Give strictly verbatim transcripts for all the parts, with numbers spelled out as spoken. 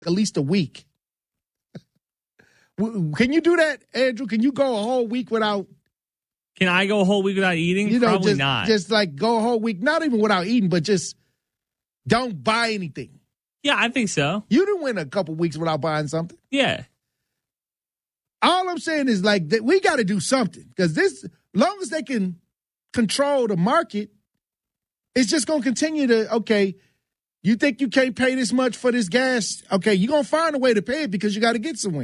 at least a week. Can you do that, Andrew? Can you go a whole week without? Can I go a whole week without eating? You know, Probably just, not. Just like go a whole week, not even without eating, but just don't buy anything. Yeah, I think so. You didn't win a couple weeks without buying something. Yeah. All I'm saying is like that we got to do something because this, long as they can control the market, it's just going to continue to, okay, you think you can't pay this much for this gas? Okay, you're going to find a way to pay it because you got to get somewhere.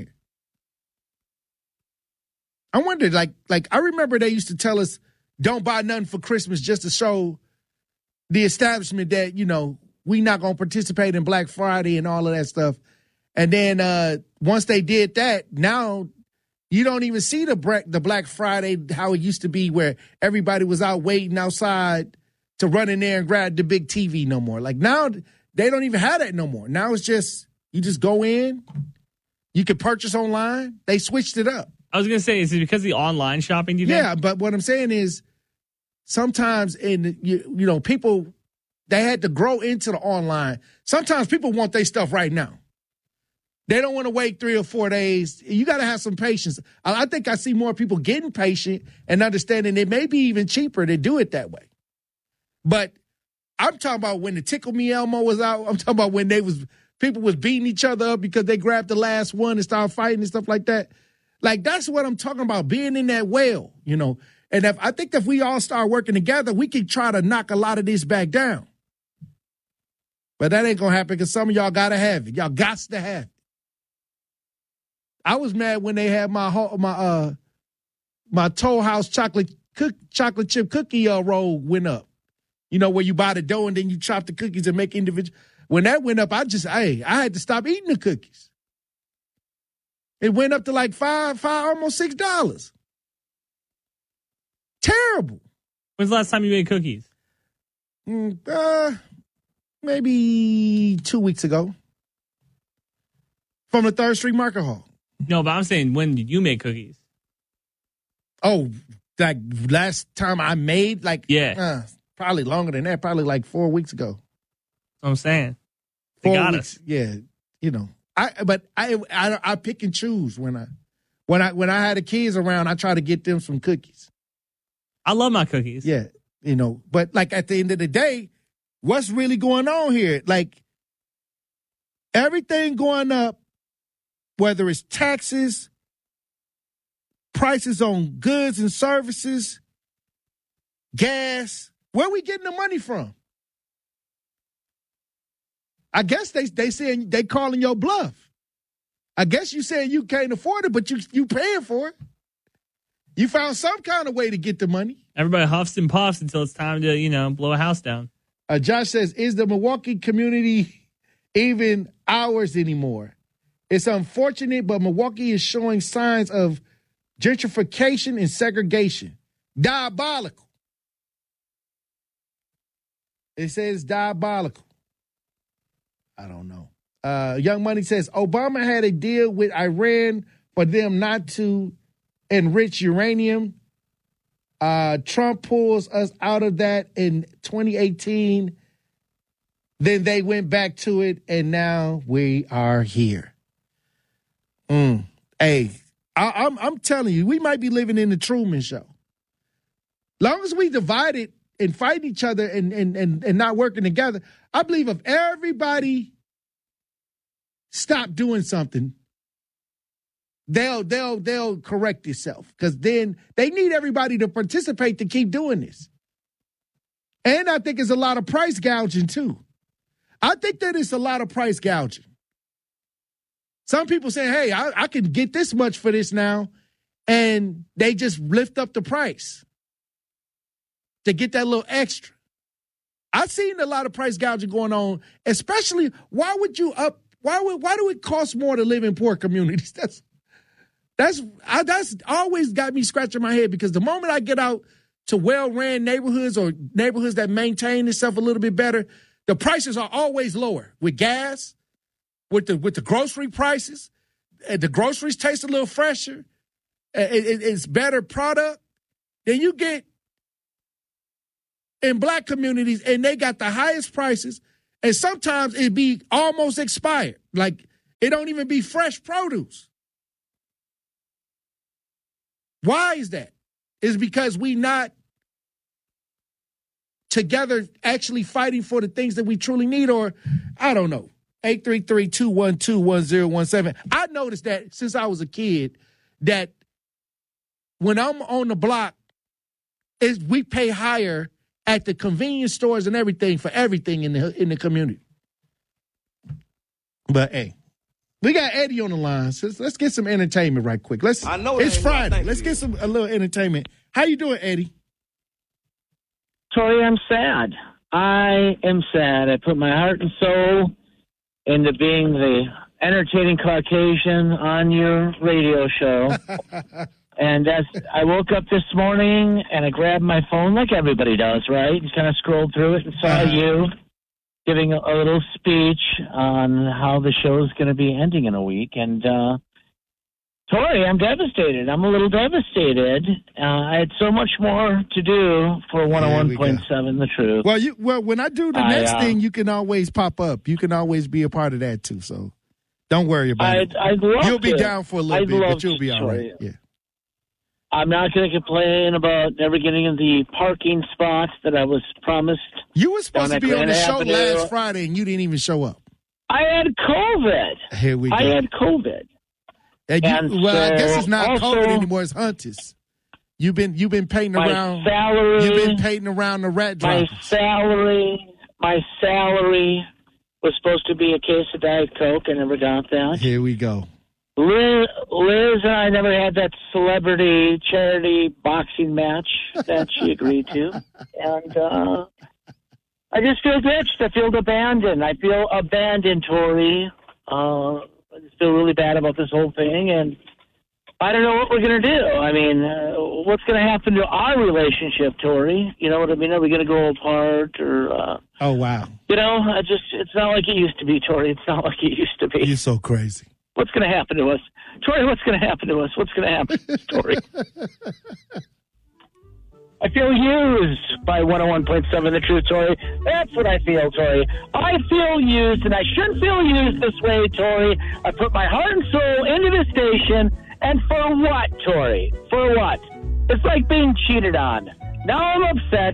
I wondered, like, like I remember they used to tell us, don't buy nothing for Christmas just to show the establishment that, you know, we not going to participate in Black Friday and all of that stuff. And then uh, once they did that, now you don't even see the the Black Friday how it used to be where everybody was out waiting outside to run in there and grab the big T V no more. Like now they don't even have that no more. Now it's just, you just go in, you can purchase online. They switched it up. I was going to say, is it because of the online shopping, do you think? Yeah, but what I'm saying is sometimes in, you, you know, people, they had to grow into the online. Sometimes people want their stuff right now. They don't want to wait three or four days. You got to have some patience. I, I think I see more people getting patient and understanding it may be even cheaper to do it that way. But I'm talking about when the Tickle Me Elmo was out. I'm talking about when they was people was beating each other up because they grabbed the last one and started fighting and stuff like that. Like, that's what I'm talking about, being in that well, you know. And if I think if we all start working together, we can try to knock a lot of this back down. But that ain't going to happen because some of y'all got to have it. Y'all got to have it. I was mad when they had my my uh my Toll House chocolate cook, chocolate chip cookie uh, roll went up. You know, where you buy the dough and then you chop the cookies and make individual. When that went up, I just, hey, I had to stop eating the cookies. It went up to like five, five, almost six dollars. Terrible. When's the last time you made cookies? Mm, uh, maybe two weeks ago. From the Third Street Market Hall. No, but I'm saying, when did you make cookies? Oh, like last time I made, like, yeah, uh, probably longer than that. Probably like four weeks ago. That's what I'm saying. They four got weeks, us. Yeah, you know. I but I, I I pick and choose when I when I when I had the kids around. I try to get them some cookies. I love my cookies. Yeah, you know. But like at the end of the day, what's really going on here? Like everything going up, whether it's taxes, prices on goods and services, gas. Where are we getting the money from? I guess they they saying they calling your bluff. I guess you saying you can't afford it, but you you paying for it. You found some kind of way to get the money. Everybody huffs and puffs until it's time to, you know, blow a house down. Uh, Josh says, is the Milwaukee community even ours anymore? It's unfortunate, but Milwaukee is showing signs of gentrification and segregation. Diabolical. It says diabolical. I don't know. Uh, Young Money says, Obama had a deal with Iran for them not to enrich uranium. Uh, Trump pulls us out of that in twenty eighteen. Then they went back to it, and now we are here. Mm. Hey, I, I'm, I'm telling you, we might be living in the Truman Show. Long as we divided and fight each other and, and, and, and not working together, I believe if everybody stop doing something, they'll they'll they'll correct itself. Because then they need everybody to participate to keep doing this. And I think it's a lot of price gouging too. I think that it's a lot of price gouging. Some people say, hey, I, I can get this much for this now, and they just lift up the price to get that little extra. I've seen a lot of price gouging going on, especially why would you up, why would why do it cost more to live in poor communities? That's that's I, that's always got me scratching my head, because the moment I get out to well-ran neighborhoods or neighborhoods that maintain itself a little bit better, the prices are always lower with gas, with the with the grocery prices. Uh, the groceries taste a little fresher. Uh, it, it, it's better product. Then you get in black communities, and they got the highest prices, and sometimes it be almost expired. Like It don't even be fresh produce. Why is that? It's because we not together actually fighting for the things that we truly need, or I don't know. eight three three, two one two, one zero one seven. I noticed that since I was a kid that when I'm on the block, is we pay higher at the convenience stores and everything for everything in the in the community. But hey, we got Eddie on the line. So let's get some entertainment right quick. Let's. I know it's it Friday. Let's get some a little entertainment. How you doing, Eddie? Tori, I'm sad. I am sad. I put my heart and soul into being the entertaining Caucasian on your radio show. And as I woke up this morning and I grabbed my phone like everybody does, right? And kind of scrolled through it and saw uh-huh. you giving a, a little speech on how the show is going to be ending in a week. And, uh, Tori, I'm devastated. I'm a little devastated. Uh, I had so much more to do for one oh one point seven The Truth. Well, you well when I do the I, next uh, thing, you can always pop up. You can always be a part of that too. So don't worry about I'd, it. I'd love You'll be to. down for a little I'd bit, love but you'll be to, all right. Tori. Yeah. I'm not going to complain about never getting in the parking spots that I was promised. You were supposed to down be at on the Grand show Avenue. last Friday, and you didn't even show up. I had COVID. Here we go. I had COVID. And you, and well, I so guess it's not also, COVID anymore. It's Hunter's. You've been you've been painting my around. salary. You've been painting around the rat My droppers. salary. My salary was supposed to be a case of Diet Coke. I never got that. Here we go. Liz, Liz and I never had that celebrity charity boxing match that she agreed to. And uh, I just feel ditched. I feel abandoned. I feel abandoned, Tori. Uh, I just feel really bad about this whole thing. And I don't know what we're going to do. I mean, uh, what's going to happen to our relationship, Tori? You know what I mean? Are we going to go apart or... Uh, Oh, wow. you know, I just it's not like it used to be, Tori. It's not like it used to be. You're so crazy. What's going to happen to us? Tori, what's going to happen to us? What's going to happen to us, Tori? I feel used by one oh one point seven The Truth, Tori. That's what I feel, Tori. I feel used, and I shouldn't feel used this way, Tori. I put my heart and soul into this station, and for what, Tori? For what? It's like being cheated on. Now I'm upset.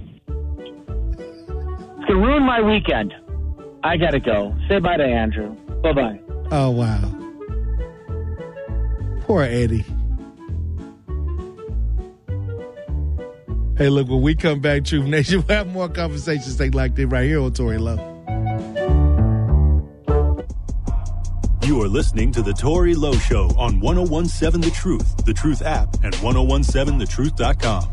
It's going to ruin my weekend. I got to go. Say bye to Andrew. Bye-bye. Oh, wow. Poor Eddie. Hey, look, when we come back, Truth Nation, we'll have more conversations like this right here on Tori Lowe. You are listening to The Tori Lowe Show on one oh one point seven The Truth, The Truth app, and ten seventeen the truth dot com.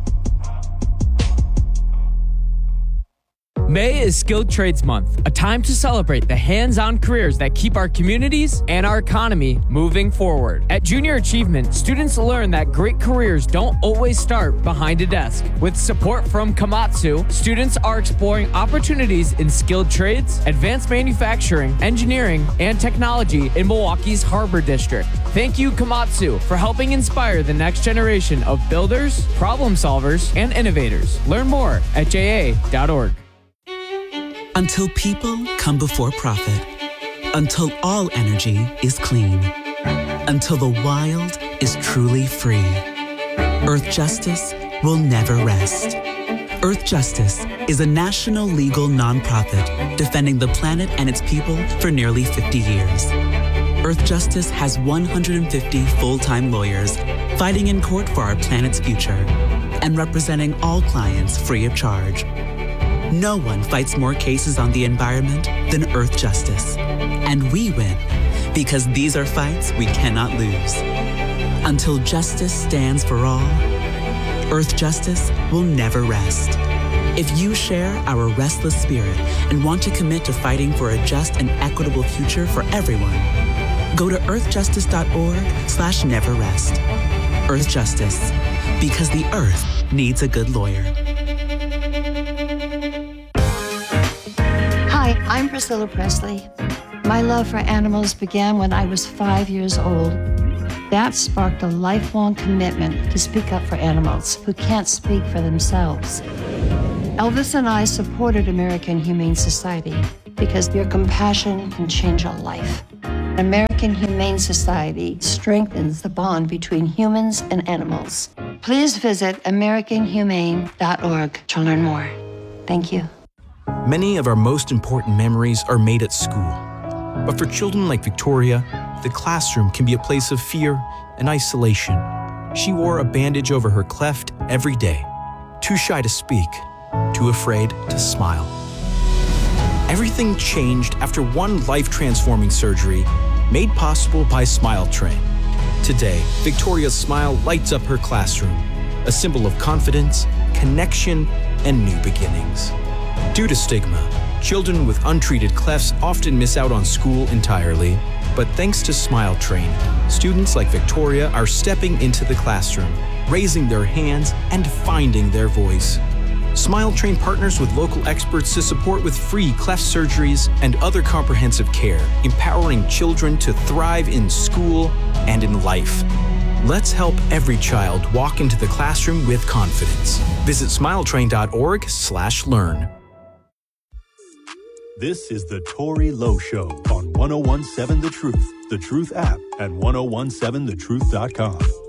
May is Skilled Trades Month, a time to celebrate the hands-on careers that keep our communities and our economy moving forward. At Junior Achievement, students learn that great careers don't always start behind a desk. With support from Komatsu, students are exploring opportunities in skilled trades, advanced manufacturing, engineering, and technology in Milwaukee's Harbor District. Thank you, Komatsu, for helping inspire the next generation of builders, problem solvers, and innovators. Learn more at j a dot org. Until people come before profit. Until all energy is clean. Until the wild is truly free. Earth Justice will never rest. Earth Justice is a national legal nonprofit defending the planet and its people for nearly fifty years. Earth Justice has one hundred fifty full-time lawyers fighting in court for our planet's future and representing all clients free of charge. No one fights more cases on the environment than Earth Justice. And we win because these are fights we cannot lose. Until justice stands for all, Earth Justice will never rest. If you share our restless spirit and want to commit to fighting for a just and equitable future for everyone, go to earthjustice dot org slash never rest. Earth Justice, because the Earth needs a good lawyer. Hi, I'm Priscilla Presley. My love for animals began when I was five years old. That sparked a lifelong commitment to speak up for animals who can't speak for themselves. Elvis and I supported American Humane Society because their compassion can change a life. American Humane Society strengthens the bond between humans and animals. Please visit american humane dot org to learn more. Thank you. Many of our most important memories are made at school. But for children like Victoria, the classroom can be a place of fear and isolation. She wore a bandage over her cleft every day, too shy to speak, too afraid to smile. Everything changed after one life-transforming surgery made possible by Smile Train. Today, Victoria's smile lights up her classroom, a symbol of confidence, connection, and new beginnings. Due to stigma, children with untreated clefts often miss out on school entirely. But thanks to Smile Train, students like Victoria are stepping into the classroom, raising their hands, and finding their voice. Smile Train partners with local experts to support with free cleft surgeries and other comprehensive care, empowering children to thrive in school and in life. Let's help every child walk into the classroom with confidence. Visit smiletrain dot org slash learn. This is the Tori Lowe Show on one oh one seven The Truth, The Truth app, and ten seventeen the truth dot com.